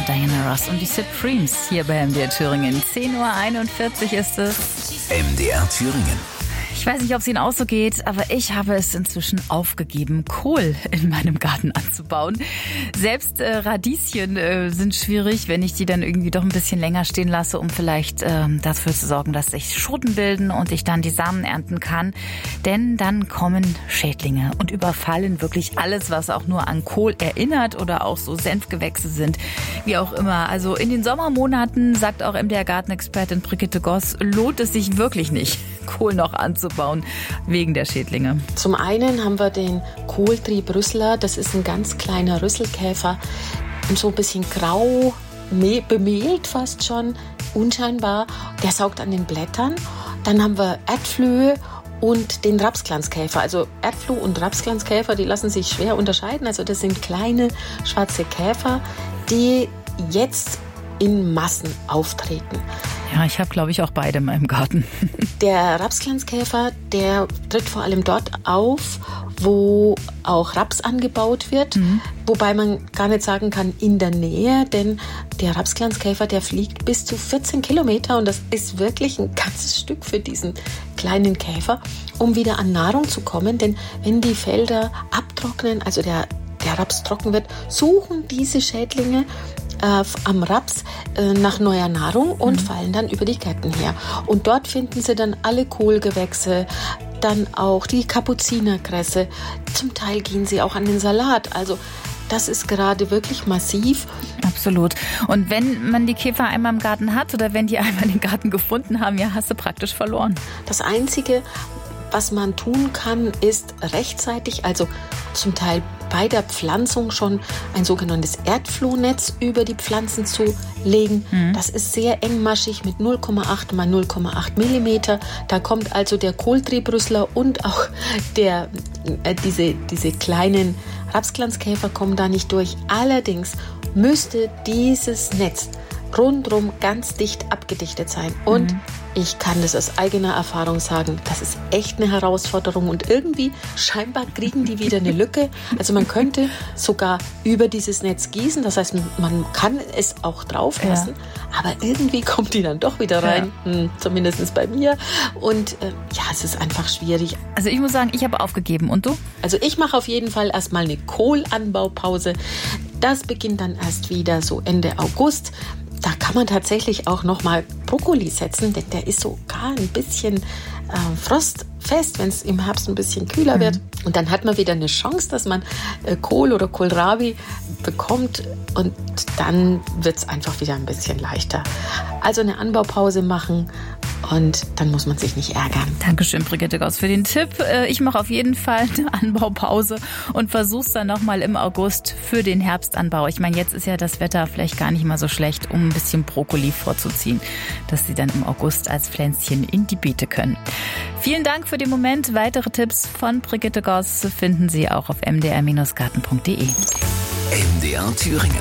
Diana Ross und die Supremes hier bei MDR Thüringen. 10:41 Uhr ist es. MDR Thüringen. Ich weiß nicht, ob es Ihnen auch so geht, aber ich habe es inzwischen aufgegeben, Kohl in meinem Garten anzubauen. Selbst Radieschen sind schwierig, wenn ich die dann irgendwie doch ein bisschen länger stehen lasse, um vielleicht dafür zu sorgen, dass sich Schoten bilden und ich dann die Samen ernten kann. Denn dann kommen Schädlinge und überfallen wirklich alles, was auch nur an Kohl erinnert oder auch so Senfgewächse sind, wie auch immer. Also in den Sommermonaten, sagt auch MDR-Gartenexpertin Brigitte Goss, lohnt es sich wirklich nicht, Kohl noch anzubauen, wegen der Schädlinge. Zum einen haben wir den Kohltrieb-Rüssler, das ist ein ganz kleiner Rüsselkäfer, so ein bisschen grau, bemehlt fast schon, unscheinbar. Der saugt an den Blättern. Dann haben wir Erdflöhe und den Rapsglanzkäfer. Also Erdfloh und Rapsglanzkäfer, die lassen sich schwer unterscheiden. Also das sind kleine schwarze Käfer, die jetzt in Massen auftreten. Ja, ich habe, glaube ich, auch beide in meinem Garten. Der Rapsglanzkäfer, der tritt vor allem dort auf, wo auch Raps angebaut wird. Wobei man gar nicht sagen kann, in der Nähe, denn der Rapsglanzkäfer, der fliegt bis zu 14 Kilometer und das ist wirklich ein ganzes Stück für diesen kleinen Käfer, um wieder an Nahrung zu kommen. Denn wenn die Felder abtrocknen, also der Raps trocken wird, suchen diese Schädlinge am Raps nach neuer Nahrung und fallen dann über die Gärten her. Und dort finden sie dann alle Kohlgewächse, dann auch die Kapuzinerkresse. Zum Teil gehen sie auch an den Salat. Also das ist gerade wirklich massiv. Absolut. Und wenn man die Käfer einmal im Garten hat oder wenn die einmal den Garten gefunden haben, ja, hast du praktisch verloren. Das Einzige, was man tun kann, ist rechtzeitig, also zum Teil bei der Pflanzung schon ein sogenanntes Erdflohnetz über die Pflanzen zu legen. Das ist sehr engmaschig mit 0,8 mal 0,8 Millimeter. Da kommt also der Kohltriebrüssler und auch diese kleinen Rapsglanzkäfer kommen da nicht durch. Allerdings müsste dieses Netz rundrum ganz dicht abgedichtet sein. Und ich kann das aus eigener Erfahrung sagen, das ist echt eine Herausforderung und irgendwie scheinbar kriegen die wieder eine Lücke. Also man könnte sogar über dieses Netz gießen, das heißt, man kann es auch drauf lassen, aber irgendwie kommt die dann doch wieder rein, zumindest bei mir. Und es ist einfach schwierig. Also ich muss sagen, ich habe aufgegeben. Und du? Also ich mache auf jeden Fall erstmal eine Kohlanbaupause. Das beginnt dann erst wieder so Ende August. Da kann man tatsächlich auch noch mal Brokkoli setzen, denn der ist sogar ein bisschen frostfest, wenn es im Herbst ein bisschen kühler wird. Und dann hat man wieder eine Chance, dass man Kohl oder Kohlrabi bekommt und dann wird es einfach wieder ein bisschen leichter. Also eine Anbaupause machen und dann muss man sich nicht ärgern. Dankeschön, Brigitte Goss, für den Tipp. Ich mache auf jeden Fall eine Anbaupause und versuche es dann nochmal im August für den Herbstanbau. Ich meine, jetzt ist ja das Wetter vielleicht gar nicht mal so schlecht, um ein bisschen Brokkoli vorzuziehen, dass sie dann im August als Pflänzchen in die Beete können. Vielen Dank für den Moment. Weitere Tipps von Brigitte Goss finden Sie auch auf mdr-garten.de. MDR Thüringen.